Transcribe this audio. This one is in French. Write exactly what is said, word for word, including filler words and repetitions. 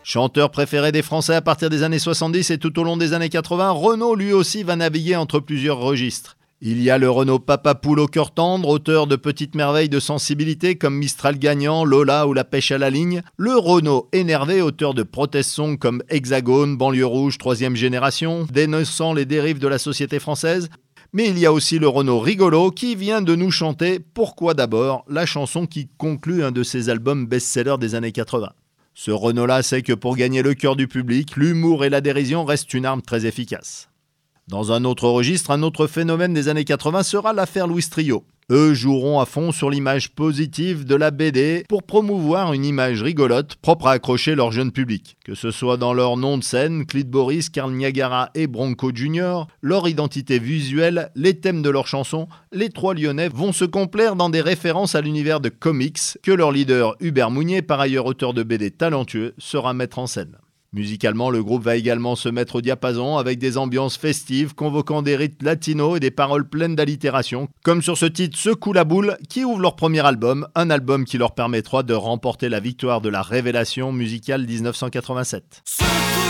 Chanteur préféré des Français à partir des années soixante-dix et tout au long des années quatre-vingts, Renaud lui aussi va naviguer entre plusieurs registres. Il y a le Renaud papa poule au cœur tendre, auteur de petites merveilles de sensibilité comme Mistral gagnant, Lola ou La pêche à la ligne. Le Renaud énervé, auteur de protest songs comme Hexagone, Banlieue rouge, troisième génération, dénonçant les dérives de la société française. Mais il y a aussi le Renaud rigolo qui vient de nous chanter Pourquoi d'abord, la chanson qui conclut un de ses albums best-sellers des années quatre-vingts. Ce Renaud-là sait que pour gagner le cœur du public, l'humour et la dérision restent une arme très efficace. Dans un autre registre, un autre phénomène des années quatre-vingts sera l'affaire Louis Trio. Eux joueront à fond sur l'image positive de la B D pour promouvoir une image rigolote propre à accrocher leur jeune public. Que ce soit dans leur nom de scène, Clyde Boris, Karl Niagara et Bronco Junior, leur identité visuelle, les thèmes de leurs chansons, les trois Lyonnais vont se complaire dans des références à l'univers de comics que leur leader Hubert Mounier, par ailleurs auteur de B D talentueux, sera mettre en scène. Musicalement, le groupe va également se mettre au diapason avec des ambiances festives convoquant des rythmes latinos et des paroles pleines d'allitération, comme sur ce titre Secoue la boule qui ouvre leur premier album, un album qui leur permettra de remporter la victoire de la révélation musicale dix-neuf cent quatre-vingt-sept.